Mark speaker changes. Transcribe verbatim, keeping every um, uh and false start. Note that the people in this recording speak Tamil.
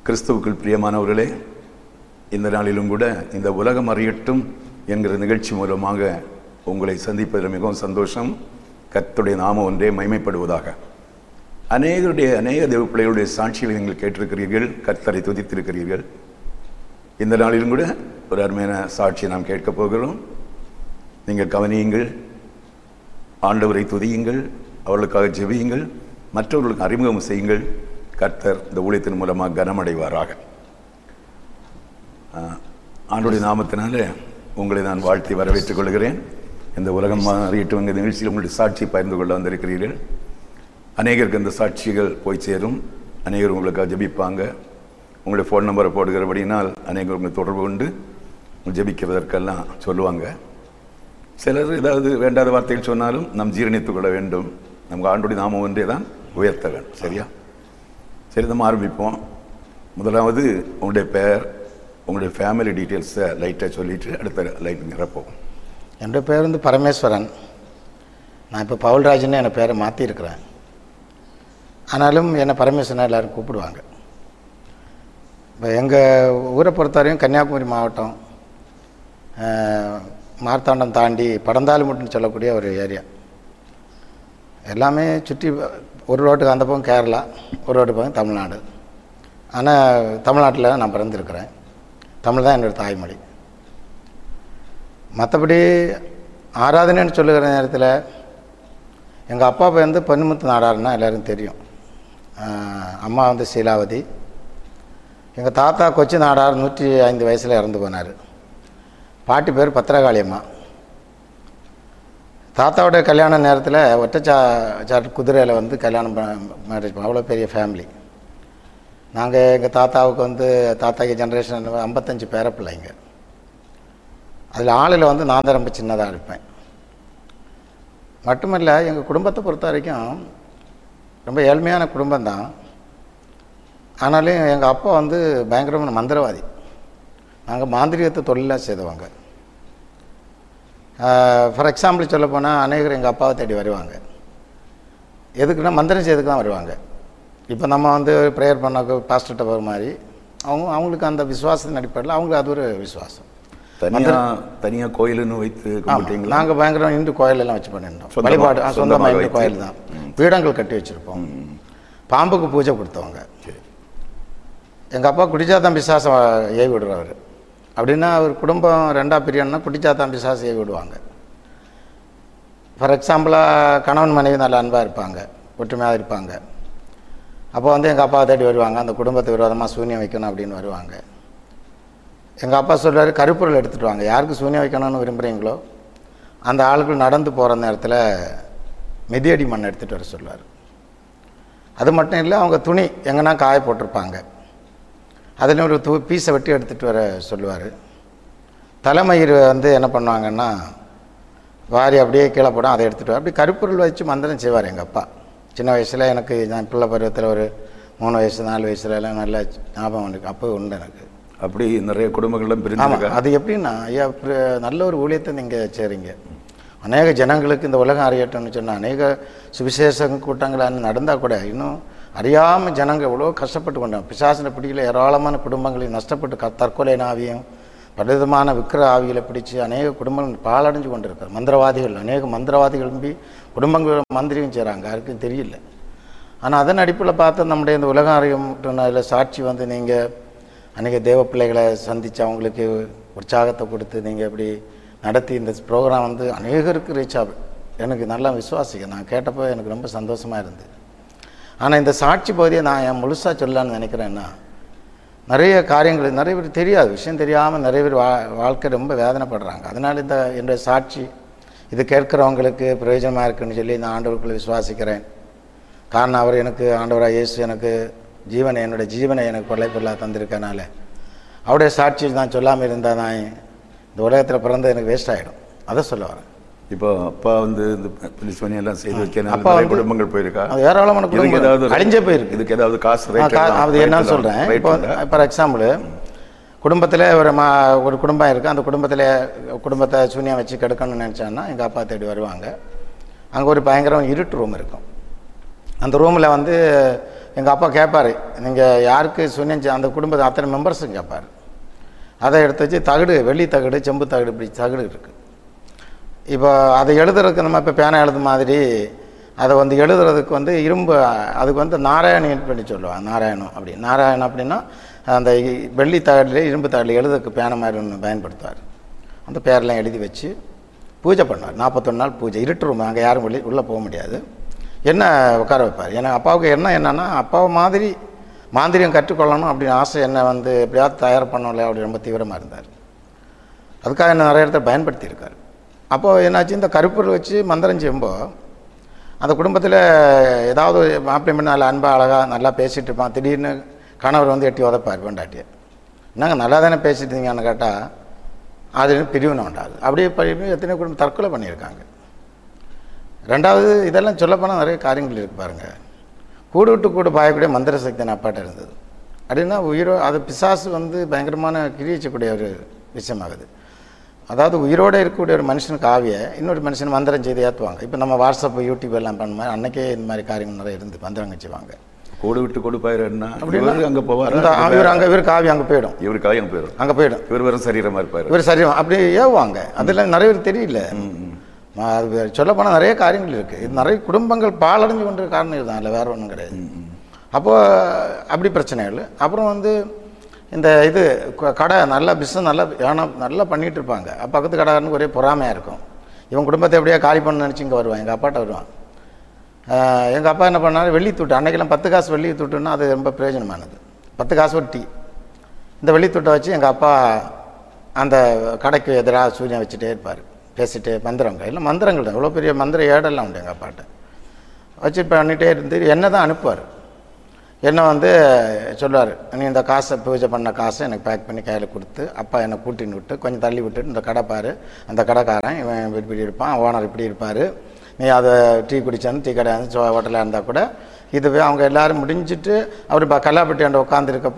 Speaker 1: கிறிஸ்துவுக்குள் பிரியமானவர்களே, இந்த நாளிலும் கூட இந்த உலகம் அறியட்டும் என்கிற நிகழ்ச்சி மூலமாக உங்களை சந்திப்பதில் மிகவும் சந்தோஷம். கர்த்தருடைய நாமம் ஒன்றே மகிமைப்படுவதாக. அநேகருடைய அநேக தேவ பிள்ளைகளுடைய சாட்சிகளை நீங்கள் கேட்டிருக்கிறீர்கள், கர்த்தரை துதித்திருக்கிறீர்கள். இந்த நாளிலும் கூட ஒரு அருமையான சாட்சியை நாம் கேட்கப் போகிறோம். நீங்கள் கவனியுங்கள், ஆண்டவரை துதியுங்கள், அவர்களுக்காக ஜெபியுங்கள், மற்றவர்களுக்கு அறிமுகம் செய்யுங்கள். கர்த்தர் இந்த ஊழியத்தின் மூலமாக கனமடைவாராக. ஆண்டவருடைய நாமத்தினால உங்களை நான் வாழ்த்தி வரவேற்றுக் கொள்கிறேன். இந்த உலகம் அறியட்டும் என்ற நிகழ்ச்சியில் உங்களுடைய சாட்சியை பகிர்ந்து கொள்ள வந்திருக்கிறீர்கள். அநேகருக்கு இந்த சாட்சிகள் போய் சேரும். அநேகர் உங்களுக்காக ஜெபிப்பாங்க. உங்களுடைய ஃபோன் நம்பரை போடுகிறபடினால் அநேகர் உங்களை தொடர்பு கொண்டு ஜெபிக்கிறதற்கெல்லாம் சொல்லுவாங்க. சிலர் ஏதாவது வேண்டாத வார்த்தைகள் சொன்னாலும் நாம் ஜீரணித்துக் கொள்ள வேண்டும். நமக்கு ஆண்டவருடைய நாமம் ஒன்றே தான் உயர்த்த வேண்டும். சரியா? சரி, நம்ம ஆரம்பிப்போம். முதலாவது உங்களுடைய பெயர், உங்களுடைய ஃபேமிலி டீட்டெயில்ஸை லைட்டாக சொல்லிவிட்டு அடுத்த லைட் நிரப்போம்.
Speaker 2: என்னுடைய பேர் வந்து பரமேஸ்வரன். நான் இப்போ பவுல்ராஜ்னு என் பேரை மாற்றிருக்கிறேன். ஆனாலும் என்னை பரமேஸ்வரன் எல்லோரும் கூப்பிடுவாங்க. இப்போ எங்கள் ஊரை பொறுத்தவரையும் கன்னியாகுமரி மாவட்டம், மார்த்தாண்டம் தாண்டி படந்தாலுமுட்டுன்னு சொல்லக்கூடிய ஒரு ஏரியா. எல்லாமே சுற்றி ஒரு ரோட்டுக்கு அந்த பக்கம் கேரளா, ஒரு ரோட்டு பக்கம் தமிழ்நாடு. ஆனால் தமிழ்நாட்டில் நான் பிறந்திருக்கிறேன். தமிழ் தான் என்னோடய தாய்மொழி. மற்றபடி ஆராதனைன்னு சொல்லுகிற நேரத்தில் எங்கள் அப்பா வந்து பொன்முத்து நாடாருன்னா எல்லோரும் தெரியும். அம்மா வந்து சீலாவதி. எங்கள் தாத்தா கொச்சி நாடார் நூற்றி ஐந்து வயசில் இறந்து போனார். பாட்டி பேர் பத்திரகாளியம்மா. தாத்தாவோடைய கல்யாண நேரத்தில் ஒற்றைச்சா சாட்டு குதிரையில் வந்து கல்யாணம் மேரேஜ் பண்ண அவ்வளோ பெரிய ஃபேமிலி. நாங்கள் எங்கள் தாத்தாவுக்கு வந்து தாத்தாக்கு ஜென்ரேஷன் ஐம்பத்தஞ்சு பேர பிள்ளைங்க. அதில் ஆளில் வந்து நான் தான் ரொம்ப சின்னதாக இருப்பேன். மட்டுமில்லை, எங்கள் குடும்பத்தை பொறுத்த வரைக்கும் ரொம்ப ஏழ்மையான குடும்பம்தான். ஆனாலும் எங்கள் அப்பா வந்து பயங்கரமான மந்திரவாதி. நாங்கள் மாந்திரிகத்தை தொழிலாக செய்தவங்க. ஃபார் எக்ஸாம்பிள் சொல்ல போனால் அநேகர் எங்கள் அப்பாவை தேடி வருவாங்க. எதுக்குன்னா மந்திரம் செய்யறதுக்கு தான் வருவாங்க. இப்போ நம்ம வந்து ப்ரேயர் பண்ண பாஸ்டர்கிட்ட போகிற மாதிரி அவங்க அவங்களுக்கு அந்த விசுவாசத்தின் அடிப்படையில் அவங்களுக்கு அது ஒரு விசுவாசம்.
Speaker 1: தனியாக தனியாக கோயிலுன்னு வைத்து
Speaker 2: நாங்கள் பயங்கரம் இந்து கோயிலெல்லாம் வச்சு பண்ணியிருந்தோம். வழிபாடு சொந்தமாக இந்து கோயில் தான். பீடங்கள் கட்டி வச்சுருப்போம். பாம்புக்கு பூஜை கொடுத்தவங்க. எங்கள் அப்பா குடிச்சாத்தான் பிசாசம் ஏவி விடுறவர். அப்படின்னா அவர் குடும்பம் ரெண்டாக பிரியன்னா குடிச்சாத்தான் பிசாசு ஏவி விடுவாங்க. ஃபார் எக்ஸாம்பிளாக கணவன் மனைவி நல்ல அன்பாக இருப்பாங்க, ஒற்றுமையாக இருப்பாங்க. அப்போ வந்து எங்கள் அப்பாவை தேடி வருவாங்க. அந்த குடும்பத்தை விரோதமாக சூன்யம் வைக்கணும் அப்படின்னு வருவாங்க. எங்கள் அப்பா சொல்கிறாரு, கருப்பொருள் எடுத்துகிட்டு வாங்க. யாருக்கு சூன்யம் வைக்கணும்னு விரும்புகிறீங்களோ அந்த ஆளுக்கு நடந்து போகிற நேரத்தில் மிதியடி மண் எடுத்துகிட்டு வர சொல்லுவார். அது மட்டும் இல்லை, அவங்க துணி எங்கன்னா காய போட்டிருப்பாங்க. அதில் ஒரு தூ பீஸை வெட்டி எடுத்துகிட்டு வர சொல்லுவார். தலைமயிர் வந்து என்ன பண்ணுவாங்கன்னா வாரி அப்படியே கீழே போடும், அதை எடுத்துகிட்டு வர. அப்படி கருப்பொருள் வச்சு மந்திரம் செய்வார் எங்கள் அப்பா. சின்ன வயசில் எனக்கு நான் பிள்ளை பருவத்தில் ஒரு மூணு வயசு நாலு வயசுலலாம் நல்ல ஞாபகம் இருக்குது. அப்போ உண்டு எனக்கு.
Speaker 1: அப்படி நிறைய குடும்பங்கள்லாம் பிரிஞ்சாங்க.
Speaker 2: அது எப்படின்னா, ஐயா நல்ல ஒரு ஊழியத்தை நீங்கள் செய்கிறீங்க. அநேக ஜனங்களுக்கு இந்த உலகம் அறியட்டும்னு சொன்னால் அநேக சுவிசேஷ கூட்டங்கள் நடந்தால் கூட இன்னும் அறியாமல் ஜனங்கள் எவ்வளோ கஷ்டப்பட்டு கொண்டாங்க. பிசாசின பிடியில் ஏராளமான குடும்பங்களை நஷ்டப்பட்டு க தற்கொலை ஆவியும் பலவிதமான விக்கிர ஆவிகளை பிடிச்சி அநேக குடும்பங்கள் பாலடைஞ்சு கொண்டு இருக்கார். மந்திரவாதிகள், அநேக மந்திரவாதிகள் நம்பி குடும்பங்கள் மந்திரியும் செய்கிறாங்க, யாருக்கும் தெரியல. ஆனால் அதன் அடிப்படையில் பார்த்து நம்முடைய இந்த உலகம் அறியும் அதில் சாட்சி வந்து நீங்கள் அநேக தேவ பிள்ளைகளை சந்தித்து அவங்களுக்கு உற்சாகத்தை கொடுத்து நீங்கள் இப்படி நடத்தி இந்த ப்ரோக்ராம் வந்து அநேகருக்கு ரீச் ஆகும். எனக்கு நல்லா விசுவாசிக்க நான் கேட்டப்போ எனக்கு ரொம்ப சந்தோஷமாக இருந்தது. ஆனால் இந்த சாட்சி பகுதியை நான் என் முழுசாக சொல்லலான்னு நினைக்கிறேன்னா, நிறைய காரியங்கள் நிறைய பேர் தெரியாது, விஷயம் தெரியாமல் நிறைய பேர் வா வாழ்க்கை ரொம்ப வேதனைப்படுறாங்க. அதனால் இந்த என்னுடைய சாட்சி இது கேட்குறவங்களுக்கு பிரயோஜனமாக இருக்குன்னு சொல்லி நான் ஆண்டவருக்குள்ளே விசுவாசிக்கிறேன். காரணம் அவர் எனக்கு ஆண்டவராக இயேசு எனக்கு ஜீவனை என்னுடைய ஜீவனை எனக்கு கொள்ளை பொருளாக தந்திருக்கனால அவருடைய சாட்சி நான் சொல்லாமல் இருந்தால் நான் இந்த உலகத்தில் பிறந்த எனக்கு வேஸ்ட் ஆகிடும். அதை சொல்ல வரேன்.
Speaker 1: இப்போ அப்பா வந்து இந்த போலீஸ் பணி எல்லாம் செய்து வைக்க குடும்பங்கள் போயிருக்கா?
Speaker 2: ஏராளமான குடும்பங்கள் அழிஞ்சே போயிருக்கு.
Speaker 1: இதுக்கு ஏதாவது காசு
Speaker 2: அது என்னன்னு சொல்கிறேன். இப்போ ஃபார் எக்ஸாம்பிள் குடும்பத்தில் ஒரு மா ஒரு குடும்பம் இருக்குது. அந்த குடும்பத்தில் குடும்பத்தை சூன்யம் வச்சு கெடுக்கணும்னு நினச்சான்னா எங்கள் அப்பா தேடி வருவாங்க. அங்கே ஒரு பயங்கரம் இருட்டு ரூம் இருக்கும். அந்த ரூமில் வந்து எங்கள் அப்பா கேட்பார், நீங்கள் யாருக்கு சொன்னீங்க அந்த குடும்பத்தை அத்தனை மெம்பர்ஸும் கேட்பார். அதை எடுத்து வச்சு தகடு, வெள்ளி தகடு, செம்பு தகடு, இப்படி தகடு இருக்குது. இப்போ அதை எழுதுறதுக்கு நம்ம இப்போ பேனா எழுது மாதிரி அதை வந்து எழுதுறதுக்கு வந்து இரும்பு, அதுக்கு வந்து நாராயணன் பண்ணி சொல்லுவாங்க. நாராயணம் அப்படி நாராயணம் அப்படின்னா அந்த வெள்ளி தகடில் இரும்பு தகடில் எழுதுறதுக்கு பேனை மாதிரி ஒன்று பயன்படுத்துவார். அந்த பேரெல்லாம் எழுதி வச்சு பூஜை பண்ணார். நாற்பத்தொன்று நாள் பூஜை. இருட்டு ரூம், அங்கே யாரும் வெளியே உள்ளே போக முடியாது. என்ன உட்கார வைப்பார். ஏன்னா அப்பாவுக்கு என்ன என்னன்னா அப்பாவை மாதிரி மாந்திரியம் கற்றுக்கொள்ளணும் அப்படின்னு ஆசை. என்ன வந்து எப்படியாவது தயார் பண்ணல அப்படி ரொம்ப தீவிரமாக இருந்தார். அதுக்காக என்ன நிறைய இடத்துல பயன்படுத்தியிருக்கார். அப்போது என்னாச்சு, இந்த கருப்பொருள் வச்சு மந்திரம் செய்யும்போது அந்த குடும்பத்தில் ஏதாவது மாப்பிள்ளை பண்ண நல்ல அன்பாக அழகாக நல்லா பேசிகிட்டு இருப்பான். திடீர்னு கணவர் வந்து எட்டி உதப்பார் பொண்டாட்டியை. என்னங்க நல்லா தானே பேசிட்டு இருந்தீங்கன்னு கேட்டால் அது பிரிவினை உண்டாது. அப்படியே பழி எத்தனை குடும்பம் தற்கொலை பண்ணியிருக்காங்க. ரெண்டாவது இதெல்லாம் சொல்லப்போனால் நிறைய காரியங்கள் இருக்குது பாருங்கள். கூடு விட்டு கூடு பாயக்கூடிய மந்திர சக்தி நான் அப்பாட்ட இருந்தது. அப்படின்னா உயிரோ அது பிசாசு வந்து பயங்கரமான கிழிச்சக்கூடிய ஒரு விஷயமாகுது. அதாவது உயிரோடு இருக்கக்கூடிய ஒரு மனுஷனுக்கு ஆவியை இன்னொரு மனுஷன் மந்திரம் செய்து ஏற்றுவாங்க. இப்போ நம்ம வாட்ஸ்அப், யூடியூப் எல்லாம் பண்ண மாதிரி அன்றைக்கே இந்த மாதிரி காரியங்கள் நிறைய இருந்து மந்திரங்க செய்வாங்க.
Speaker 1: கூடு விட்டு கூடு பாயிரன்னா அப்படின்னா அங்கே போவார்.
Speaker 2: இவர் அங்கே இவர் காவி அங்கே போயிடும்.
Speaker 1: இவர் காவி அங்கே போயிடும்
Speaker 2: அங்கே போயிடும்
Speaker 1: இவர் வெறும் சரீரமாக இருப்பார்.
Speaker 2: இவர் சரீரம் அப்படி ஏவுவாங்க. அதெல்லாம் நிறைய பேர் தெரியல. அது சொல்லப்போனால் நிறைய காரியங்கள் இருக்குது. இது நிறைய குடும்பங்கள் பாலடைஞ்சு கொண்ட காரணம் இதுதான், இல்லை வேறு ஒன்றும் கிடையாது. அப்போது அப்படி பிரச்சனைகள். அப்புறம் வந்து இந்த இது கடை நல்லா பிஸ்னஸ் நல்லா ஏன்னா நல்லா பண்ணிகிட்டு இருப்பாங்க. பக்கத்து கடைக்காரனுக்கு ஒரே பொறாமையாக இருக்கும். இவன் குடும்பத்தை எப்படியா காலி பண்ண நினச்சி இங்கே வருவான். எங்கள் அப்பாட்ட வருவான். எங்கள் அப்பா என்ன பண்ணாரு, வெள்ளி தூட்டு. அன்றைக்கெல்லாம் பத்து காசு வெள்ளி தூட்டுன்னா அது ரொம்ப பிரயோஜனமானது. பத்து காசு ஒரு டீ. இந்த வெள்ளி தூட்டை வச்சு எங்கள் அப்பா அந்த கடைக்கு எதிராக சூரியன் வச்சுட்டே இருப்பார். பேசிட்டு மந்திரங்க இல்லை மந்திரங்கள் தான், இவ்வளோ பெரிய மந்திர ஏடெல்லாம் உண்டு எங்கள் அப்பாட்ட. வச்சு பண்ணிகிட்டே இருந்து என்ன தான் அனுப்புவார். என்ன வந்து சொல்லுவார், நீ இந்த காசை பூஜை பண்ண காசை எனக்கு பேக் பண்ணி கையில் கொடுத்து அப்பா என்னை கூட்டின்னு விட்டு கொஞ்சம் தள்ளி விட்டுட்டு இந்த கடை பாரு, அந்த கடைக்காரன் இவன் இப்படி இருப்பான், ஓனர் இப்படி இருப்பார், நீ அதை டீ குடிச்சாந்து டீ கடை வந்து ஹோட்டலாக இருந்தால் கூட இதுவே அவங்க எல்லோரும் முடிஞ்சிட்டு அவர் கல்லாப்பட்டி அண்ட உட்காந்துருக்கப்போ